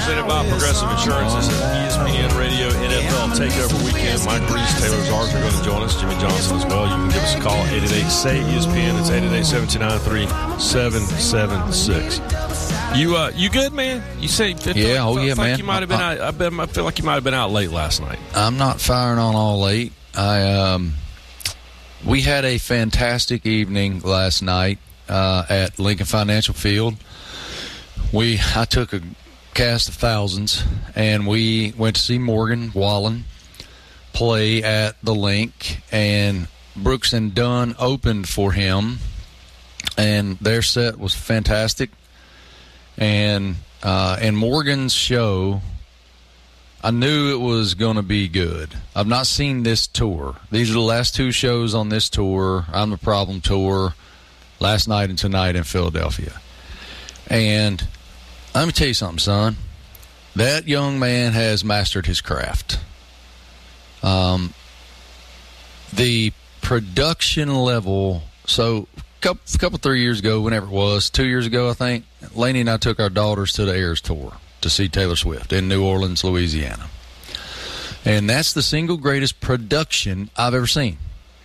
presented by Progressive Insurance. This is ESPN Radio NFL Takeover Weekend. Mike Reese, Taylor Zards are going to join us. Jimmy Johnson as well. You can give us a call, 888-SAY-ESPN. It's 888-729-3776. You good, man? You say man. Man. You might have been out. I feel like you might have been out late last night. I'm not firing on all late. We had a fantastic evening last night at Lincoln Financial Field. I took a cast of thousands, and we went to see Morgan Wallen play at the Link, and Brooks and Dunn opened for him, and their set was fantastic. And Morgan's show, I knew it was going to be good. I've not seen this tour. These are the last two shows on this tour. I'm the Problem Tour, last night and tonight in Philadelphia. And let me tell you something, son. That young man has mastered his craft. The production level, so couple 3 years ago, whenever it was, 2 years ago, I think, Lainey and I took our daughters to the Eras Tour to see Taylor Swift in New Orleans, Louisiana. And that's the single greatest production I've ever seen.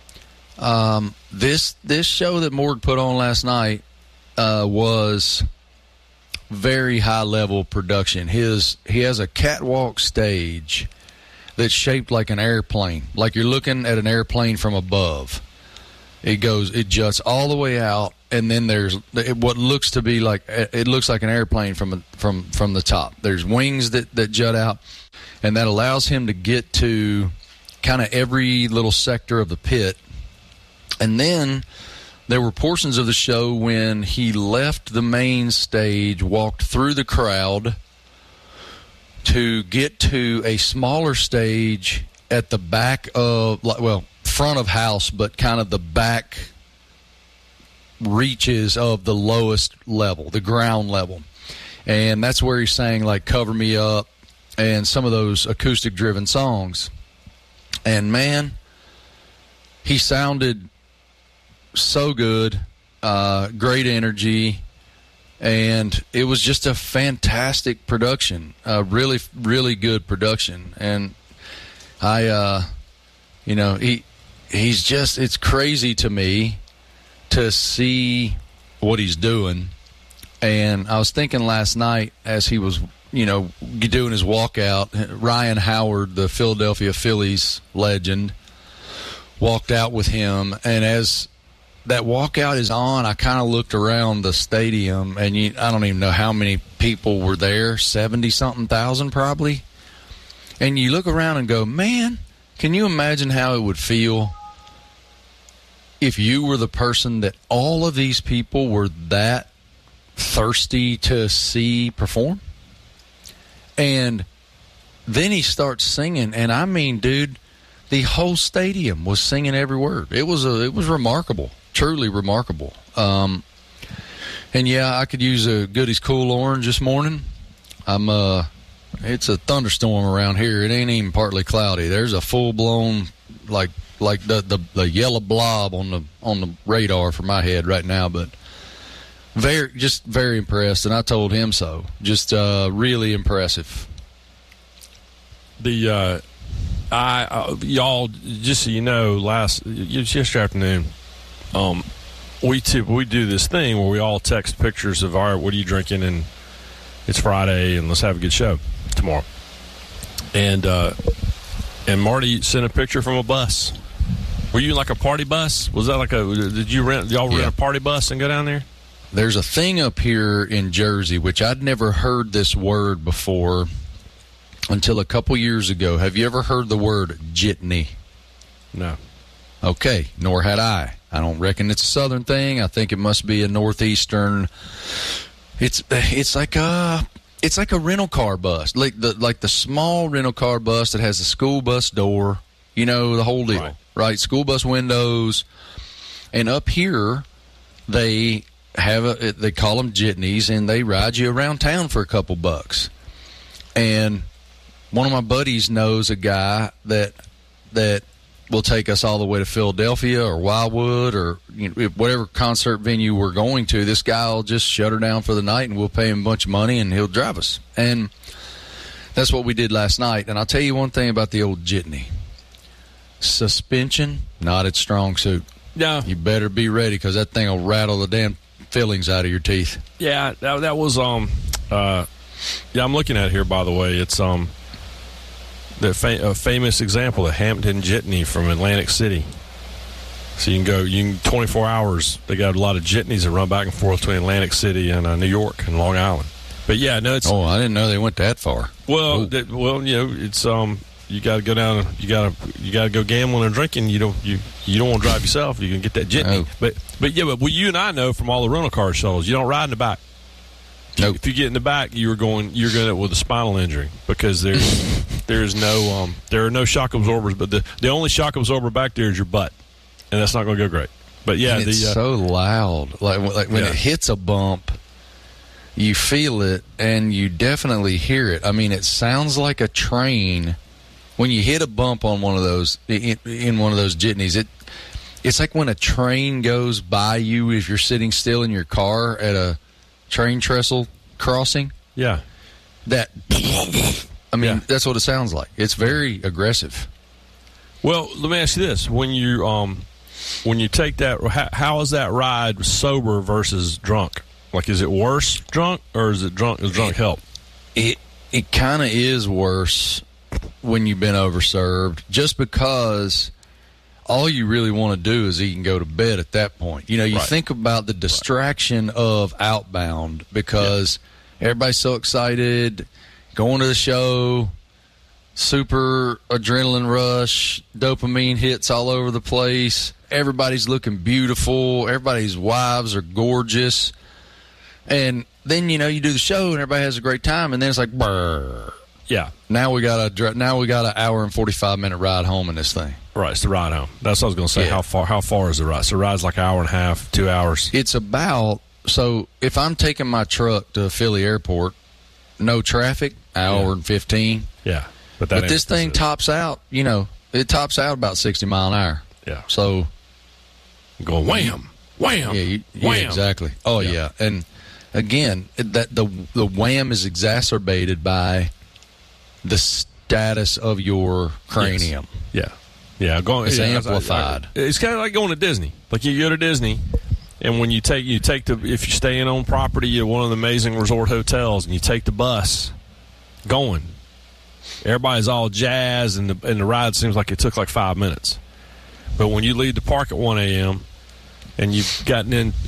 This show that Morg put on last night was very high-level production. He has a catwalk stage that's shaped like an airplane, like you're looking at an airplane from above. It juts all the way out, and then there's what looks to be like it looks like an airplane from the top. There's wings that jut out, and that allows him to get to kind of every little sector of the pit. And then there were portions of the show when he left the main stage, walked through the crowd to get to a smaller stage at the back of, front of house, but kind of the back reaches of the lowest level, the ground level. And that's where he sang like Cover Me Up and some of those acoustic driven songs. And man, he sounded so good, great energy, and it was just a fantastic production, really, really good production. And he's just, it's crazy to me to see what he's doing. And I was thinking last night as he was, doing his walkout, Ryan Howard, the Philadelphia Phillies legend, walked out with him. And as that walkout is on, I kind of looked around the stadium, and I don't even know how many people were there, 70-something thousand probably. And you look around and go, man, can you imagine how it would feel if you were the person that all of these people were that thirsty to see perform? And then he starts singing, and I mean, dude, the whole stadium was singing every word. It was remarkable, truly remarkable. And yeah, I could use a Goody's Cool Orange this morning. It's a thunderstorm around here. It ain't even partly cloudy. There's a full blown like the yellow blob on the radar for my head right now, but very impressed, and I told him so. Just really impressive. Y'all, just so you know, yesterday afternoon, we do this thing where we all text pictures of what are you drinking, and it's Friday, and let's have a good show tomorrow. And Marty sent a picture from a bus. Were you like a party bus? Was that did y'all rent a party bus and go down there? There's a thing up here in Jersey, which I'd never heard this word before until a couple years ago. Have you ever heard the word jitney? No. Okay, nor had I. I don't reckon it's a southern thing. I think it must be a northeastern. It's like a rental car bus, like the small rental car bus that has a school bus door. The whole deal, right? School bus windows, and up here they call them jitneys, and they ride you around town for a couple bucks. And one of my buddies knows a guy that will take us all the way to Philadelphia or Wildwood or whatever concert venue we're going to. This guy will just shut her down for the night, and we'll pay him a bunch of money, and he'll drive us. And That's what we did last night. And I'll tell you one thing about the old Jitney. Suspension, not its strong suit. Yeah. You better be ready because that thing will rattle the damn fillings out of your teeth. Yeah, that was I'm looking at it here, by the way. It's a famous example, the Hampton Jitney from Atlantic City. So you can 24 hours. They got a lot of jitneys that run back and forth between Atlantic City and New York and Long Island. But yeah, no, it's. Oh, I didn't know they went that far. Well, it's you got to go down. You got to go gambling and drinking. You don't want to drive yourself. You can get that jitney. No. But you and I know from all the rental car shows, you don't ride in the back. Nope. If you get in the back, you're going with a spinal injury because there are no shock absorbers. But the only shock absorber back there is your butt, and that's not going to go great. But yeah, and it's so loud. Like when it hits a bump, you feel it, and you definitely hear it. I mean, it sounds like a train. When you hit a bump on one of those in one of those jitneys, it's like when a train goes by you if you're sitting still in your car at a train trestle crossing. Yeah. That's what it sounds like. It's very aggressive. Well, let me ask you this: when you take that, how is that ride sober versus drunk? Like, is it worse drunk, or is it drunk? Does drunk help? It kind of is worse when you've been overserved, just because all you really want to do is eat and go to bed at that point. You Right. think about the distraction of outbound because everybody's so excited, going to the show, super adrenaline rush, dopamine hits all over the place. Everybody's looking beautiful. Everybody's wives are gorgeous. And then, you do the show and everybody has a great time, and then it's like, brrr. Yeah. Now we got an hour and 45-minute ride home in this thing. Right, it's the ride home. That's what I was going to say. Yeah. How far is the ride? So the ride's like an hour and a half, 2 hours. It's about, so if I'm taking my truck to Philly Airport, no traffic, hour and 15. Yeah. But this thing tops out, it tops out about 60 mile an hour. Yeah. So going wham, wham, yeah, wham. Exactly. Oh yeah. And again, that the wham is exacerbated by the status of your cranium. Yes. Yeah. It's amplified. It's kind of like going to Disney. Like you go to Disney, and when if you're staying on property at one of the amazing resort hotels, and you take the bus going, everybody's all jazzed, and the ride seems like it took like 5 minutes. But when you leave the park at 1 a.m. and you've gotten in